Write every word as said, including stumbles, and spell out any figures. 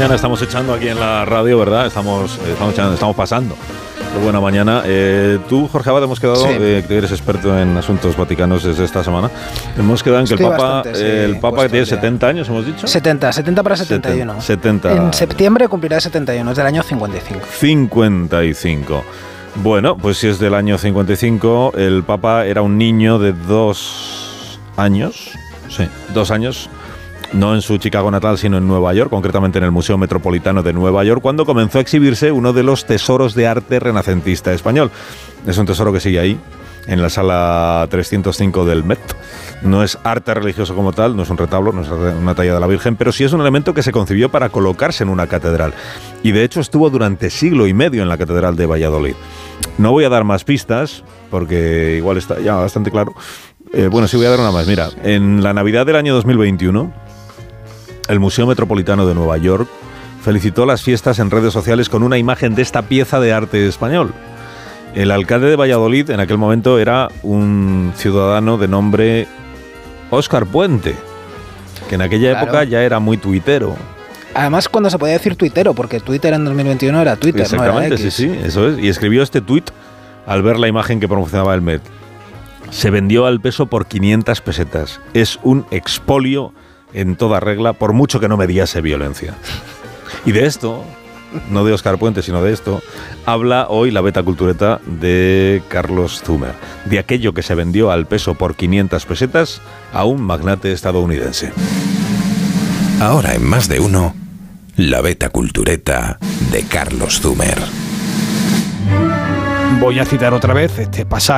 mañana estamos echando aquí en la radio, ¿verdad? Estamos, estamos, echando, estamos pasando. Qué buena mañana. Eh, tú, Jorge Abad, hemos quedado, sí. eh, que eres experto en asuntos vaticanos desde esta semana, hemos quedado en que Estoy el Papa, bastante, sí, eh, el Papa que tiene setenta años, hemos dicho. setenta, setenta para setenta y uno. setenta. En septiembre cumplirá setenta y uno, es del año cincuenta y cinco. cincuenta y cinco. Bueno, pues si es del año cincuenta y cinco, el Papa era un niño de dos años, sí, dos años, no en su Chicago natal, sino en Nueva York, concretamente en el Museo Metropolitano de Nueva York, cuando comenzó a exhibirse uno de los tesoros de arte renacentista español. Es un tesoro que sigue ahí, en la sala trescientos cinco del Met. No es arte religioso como tal, no es un retablo, no es una talla de la Virgen, pero sí es un elemento que se concibió para colocarse en una catedral. Y de hecho estuvo durante siglo y medio en la Catedral de Valladolid. No voy a dar más pistas, porque igual está ya bastante claro. Eh, bueno, sí voy a dar una más. Mira, en la Navidad del año dos mil veintiuno... el Museo Metropolitano de Nueva York felicitó las fiestas en redes sociales con una imagen de esta pieza de arte español. El alcalde de Valladolid en aquel momento era un ciudadano de nombre Óscar Puente, que en aquella claro. época ya era muy tuitero. Además, cuando se podía decir tuitero, porque Twitter en dos mil veintiuno era Twitter, Exactamente, no era X. sí, sí, eso es. Y escribió este tuit al ver la imagen que promocionaba el Met. Se vendió al peso por quinientas pesetas. Es un expolio en toda regla, por mucho que no mediase violencia. Y de esto, no de Óscar Puente, sino de esto, habla hoy la Beta Cultureta de Carlos Zumer, de aquello que se vendió al peso por quinientas pesetas a un magnate estadounidense. Ahora en Más de Uno, la Beta Cultureta de Carlos Zumer. Voy a citar otra vez este pasaje